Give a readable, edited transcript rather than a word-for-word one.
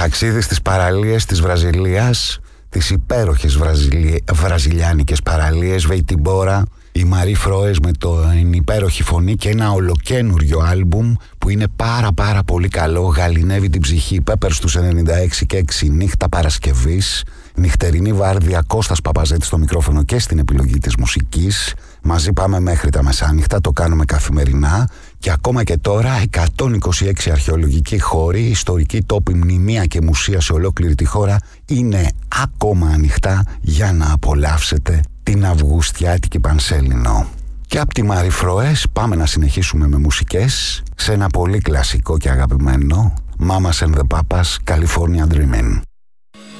Ταξίδι στις παραλίες της Βραζιλίας, τις υπέροχες βραζιλιάνικες παραλίες, Βεϊτιμπόρα, η Μαρί Φροές με την υπέροχη φωνή και ένα ολοκένουριο άλμπουμ που είναι πάρα πολύ καλό, γαληνεύει την ψυχή. Πέπερ στους 96 και 6 νύχτα Παρασκευής, νυχτερινή βάρδια, Κώστας Παπαζέτης στο μικρόφωνο και στην επιλογή της μουσικής. Μαζί πάμε μέχρι τα μεσάνυχτα, το κάνουμε καθημερινά και ακόμα και τώρα 126 αρχαιολογικοί χώροι, ιστορικοί τόποι, μνημεία και μουσεία σε ολόκληρη τη χώρα είναι ακόμα ανοιχτά για να απολαύσετε την Αυγουστιάτικη Πανσέλινο. Και από τη Μαρί Φροές πάμε να συνεχίσουμε με μουσικές σε ένα πολύ κλασικό και αγαπημένο Mamas and the Papas, California Dreamin'.